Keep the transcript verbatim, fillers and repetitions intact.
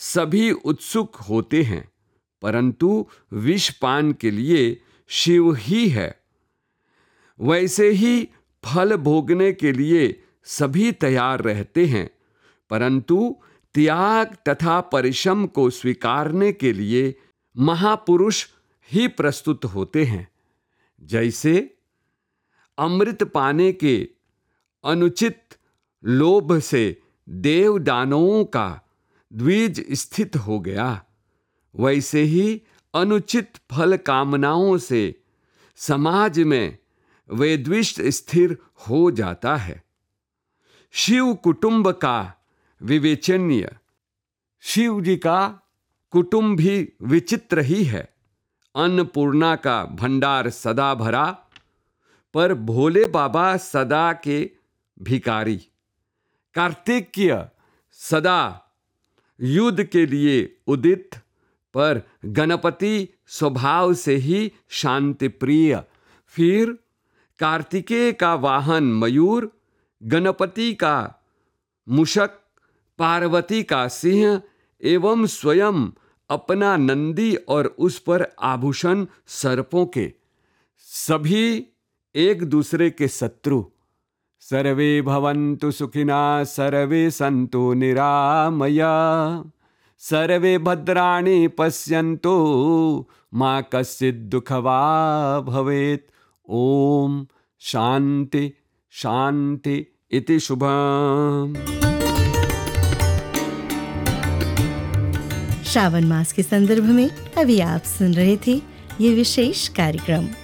सभी उत्सुक होते हैं, परंतु विषपान के लिए शिव ही है। वैसे ही फल भोगने के लिए सभी तैयार रहते हैं, परंतु त्याग तथा परिश्रम को स्वीकारने के लिए महापुरुष ही प्रस्तुत होते हैं। जैसे अमृत पाने के अनुचित लोभ से देव दानवों का द्विज स्थित हो गया, वैसे ही अनुचित फल कामनाओं से समाज में वेद्विष्ट स्थिर हो जाता है। शिव कुटुंब का विवेचनीय। शिव जी का कुटुंब भी विचित्र ही है। अन्नपूर्णा का भंडार सदा भरा, पर भोले बाबा सदा के भिखारी। कार्तिकेय सदा युद्ध के लिए उदित, पर गणपति स्वभाव से ही शांति प्रिय। फिर कार्तिकेय का वाहन मयूर, गणपति का मूषक, पार्वती का सिंह एवं स्वयं अपना नंदी और उस पर आभूषण सर्पों के। सभी एक दूसरे के शत्रु। सर्वे भवन्तु सुखिनः सर्वे सन्तु निरामया, सर्वे भद्राणि पश्यन्तु मा कश्चित् दुःखवा भवेत्। ओम शांति शांति इति शुभम। श्रावण मास के संदर्भ में अभी आप सुन रहे थे ये विशेष कार्यक्रम।